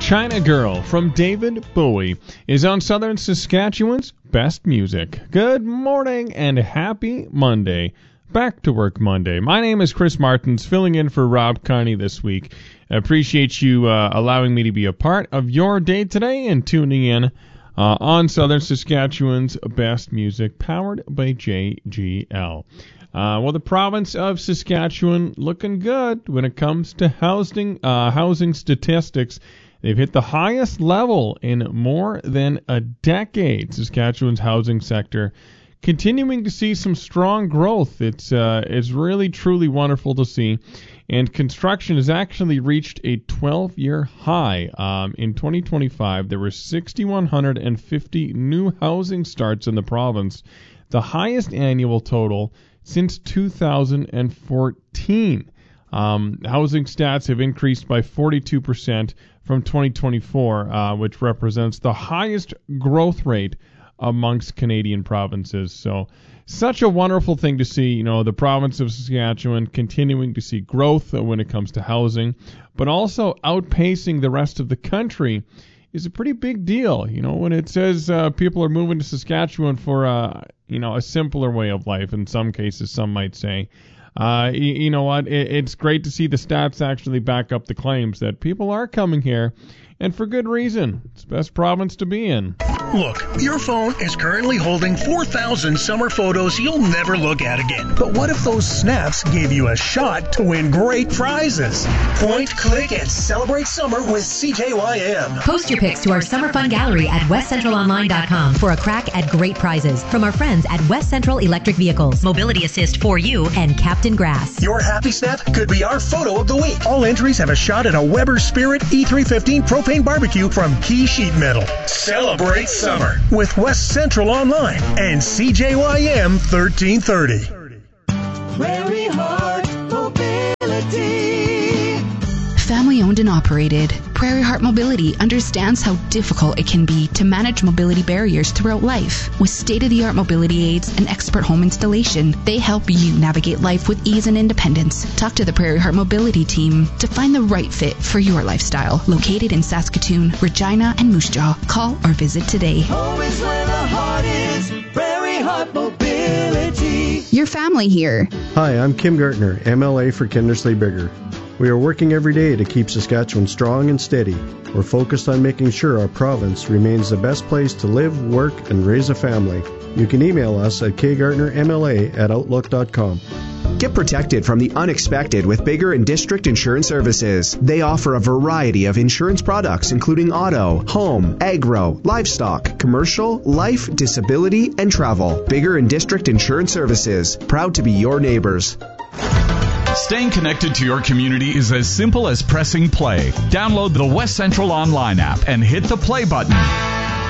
China Girl from David Bowie is on Southern Saskatchewan's Best Music. Good morning and happy Monday. Back to work Monday. My name is Chris Martins, filling in for Rob Carney this week. I appreciate you allowing me to be a part of your day today and tuning in on Southern Saskatchewan's Best Music, powered by JGL. Well, the province of Saskatchewan looking good when it comes to housing statistics. They've hit the highest level in more than a decade. Saskatchewan's housing sector continuing to see some strong growth. It's really, truly wonderful to see. And construction has actually reached a 12-year high. In 2025, there were 6,150 new housing starts in the province, the highest annual total since 2014. Housing stats have increased by 42% from 2024, which represents the highest growth rate amongst Canadian provinces. So such a wonderful thing to see, the province of Saskatchewan continuing to see growth when it comes to housing, but also outpacing the rest of the country is a pretty big deal. When it says people are moving to Saskatchewan for a simpler way of life, in some cases, some might say. You know what? It's great to see the stats actually back up the claims that people are coming here, and for good reason. It's the best province to be in. Look, your phone is currently holding 4,000 summer photos you'll never look at again. But what if those snaps gave you a shot to win great prizes? Point, click, and celebrate summer with CJYM. Post your pics to our Summer Fun Gallery at westcentralonline.com for a crack at great prizes from our friends at West Central Electric Vehicles, Mobility Assist for You, and Captain Grass. Your happy snap could be our photo of the week. All entries have a shot at a Weber Spirit E315 propane barbecue from Key Sheet Metal. Celebrate summer with West Central Online and CJYM 1330. Prairie Heart Mobility. Family owned and operated, Prairie Heart Mobility understands how difficult it can be to manage mobility barriers throughout life. With state-of-the-art mobility aids and expert home installation, they help you navigate life with ease and independence. Talk to the Prairie Heart Mobility team to find the right fit for your lifestyle. Located in Saskatoon, Regina, and Moose Jaw. Call or visit today. Home is where the heart is. Prairie Heart Mobility. Your family here. Hi, I'm Kim Gartner, MLA for Kindersley Bigger. We are working every day to keep Saskatchewan strong and steady. We're focused on making sure our province remains the best place to live, work, and raise a family. You can email us at kgartnermla@outlook.com. Get protected from the unexpected with Bigger and District Insurance Services. They offer a variety of insurance products, including auto, home, agro, livestock, commercial, life, disability, and travel. Bigger and District Insurance Services, proud to be your neighbors. Staying connected to your community is as simple as pressing play. Download the West Central Online app and hit the play button.